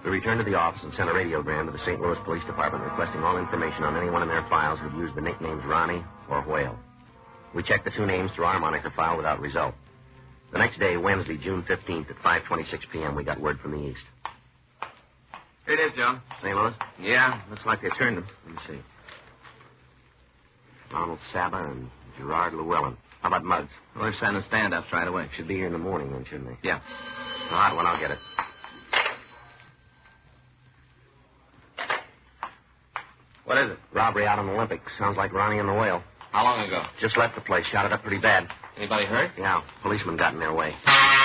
We returned to the office and sent a radiogram to the St. Louis Police Department requesting all information on anyone in their files who'd used the nicknames Ronnie or Whale. We checked the two names through our moniker file without result. The next day, Wednesday, June 15th at 5:26 p.m., we got word from the east. Here it is, Joe. St. Louis? Yeah, looks like they turned him. Let me see. Donald Saba and Gerard Llewellyn. How about Muggs? Well, they're sending stand-ups right away. Should be here in the morning then, shouldn't they? Yeah. All right, well, I'll get it. What is it? Robbery out on Olympic. Sounds like Ronnie and the Whale. How long ago? Just left the place. Shot it up pretty bad. Anybody hurt? Yeah, policemen got in their way.